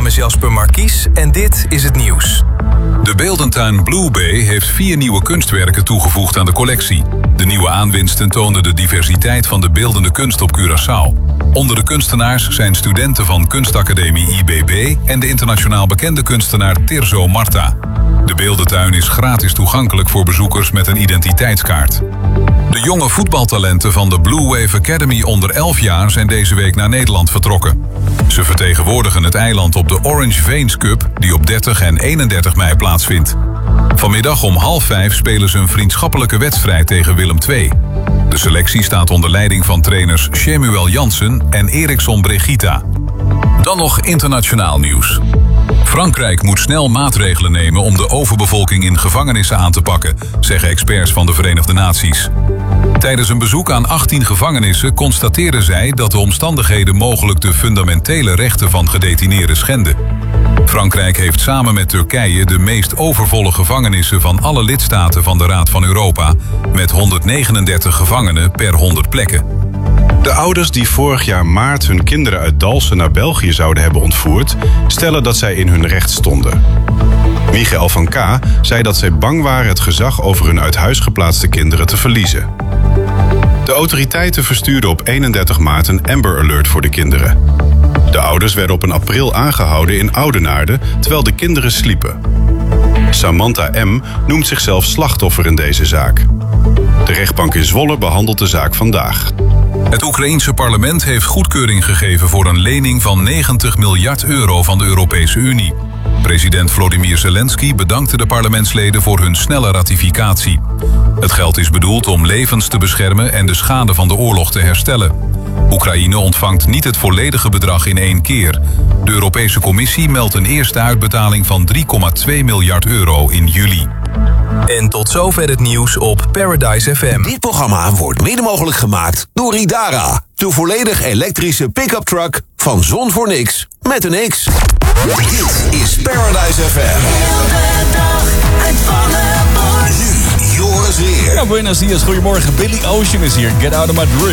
is Jasper Markies en dit is het nieuws. De beeldentuin Blue Bay heeft 4 nieuwe kunstwerken toegevoegd aan de collectie. De nieuwe aanwinsten toonden de diversiteit van de beeldende kunst op Curaçao. Onder de kunstenaars zijn studenten van kunstacademie IBB en de internationaal bekende kunstenaar Tirso Marta. De beeldentuin is gratis toegankelijk voor bezoekers met een identiteitskaart. De jonge voetbaltalenten van de Blue Wave Academy onder 11 jaar zijn deze week naar Nederland vertrokken. Ze vertegenwoordigen het eiland op de Orange Veins Cup, die op 30 en 31 mei plaatsvindt. Vanmiddag om 4:30 spelen ze een vriendschappelijke wedstrijd tegen Willem II. De selectie staat onder leiding van trainers Shemuel Jansen en Eriksson Brigita. Dan nog internationaal nieuws. Frankrijk moet snel maatregelen nemen om de overbevolking in gevangenissen aan te pakken, zeggen experts van de Verenigde Naties. Tijdens een bezoek aan 18 gevangenissen constateren zij dat de omstandigheden mogelijk de fundamentele rechten van gedetineerden schenden. Frankrijk heeft samen met Turkije de meest overvolle gevangenissen van alle lidstaten van de Raad van Europa, met 139 gevangenen per 100 plekken. De ouders die vorig jaar maart hun kinderen uit Dalsen naar België zouden hebben ontvoerd, stellen dat zij in hun recht stonden. Michael van K. zei dat zij bang waren het gezag over hun uit huis geplaatste kinderen te verliezen. De autoriteiten verstuurden op 31 maart een Amber Alert voor de kinderen. De ouders werden op 1 april aangehouden in Oudenaarde, terwijl de kinderen sliepen. Samantha M. noemt zichzelf slachtoffer in deze zaak. De rechtbank in Zwolle behandelt de zaak vandaag. Het Oekraïense parlement heeft goedkeuring gegeven voor een lening van 90 miljard euro van de Europese Unie. President Volodymyr Zelensky bedankte de parlementsleden voor hun snelle ratificatie. Het geld is bedoeld om levens te beschermen en de schade van de oorlog te herstellen. Oekraïne ontvangt niet het volledige bedrag in 1 keer. De Europese Commissie meldt een eerste uitbetaling van 3,2 miljard euro in juli. En tot zover het nieuws op Paradise FM. Dit programma wordt mede mogelijk gemaakt door Idara. De volledig elektrische pick-up truck van Zon voor Niks met een X. Dit is Paradise FM. Elke dag uit volle borst. Nu Joris weer. Ja, buenos dias, goedemorgen. Billy Ocean is hier. Get out of my dream.